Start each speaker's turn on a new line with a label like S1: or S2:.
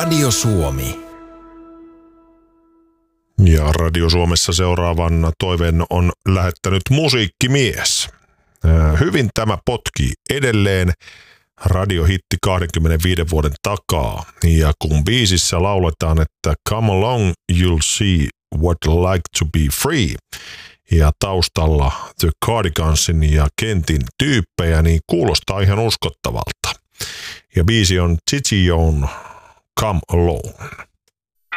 S1: Radio Suomi.
S2: Ja Radio Suomessa seuraavan toiveen on lähettänyt musiikkimies. Hyvin tämä potkii edelleen. Radiohitti 25 vuoden takaa. Ja kun biisissä lauletaan, että come along, you'll see what like to be free. Ja taustalla The Cardigansin ja Kentin tyyppejä, niin kuulostaa ihan uskottavalta. Ja biisi on Gigi Jones, Come Alone.